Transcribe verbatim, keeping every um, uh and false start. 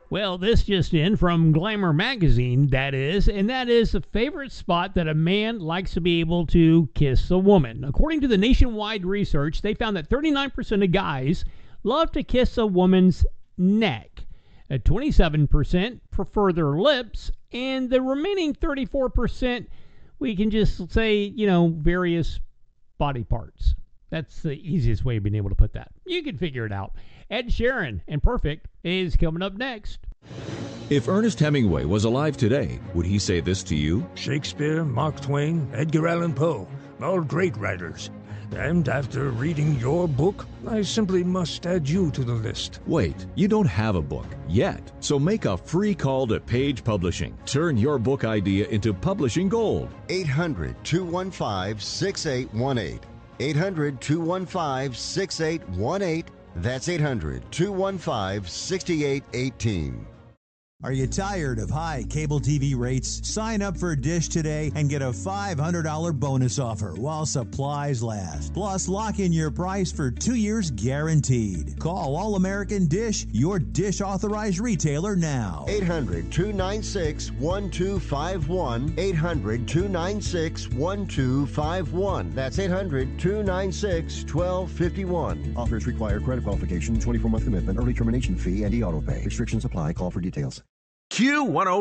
Well, this just in from Glamour magazine, that is, and that is the favorite spot that a man likes to be able to kiss a woman. According to the nationwide research, they found that thirty-nine percent of guys love to kiss a woman's neck. Uh, twenty-seven percent prefer their lips, and the remaining thirty-four percent, we can just say, you know, various body parts. That's the easiest way of being able to put that. You can figure it out. Ed Sheeran and Perfect is coming up next. If Ernest Hemingway was alive today, would he say this to you? Shakespeare, Mark Twain, Edgar Allan Poe, all great writers. And after reading your book, I simply must add you to the list. Wait, you don't have a book yet. So make a free call to Page Publishing. Turn your book idea into publishing gold. eight hundred, two one five, six eight one eight. eight hundred, two one five, six eight one eight. That's eight hundred, two one five, six eight one eight. Are you tired of high cable T V rates? Sign up for Dish today and get a five hundred dollars bonus offer while supplies last. Plus, lock in your price for two years guaranteed. Call All American Dish, your Dish authorized retailer now. eight hundred, two nine six, one two five one. eight hundred, two nine six, one two five one. That's eight hundred, two nine six, one two five one. Offers require credit qualification, twenty-four month commitment, early termination fee, and e-auto pay. Restrictions apply. Call for details. Q one oh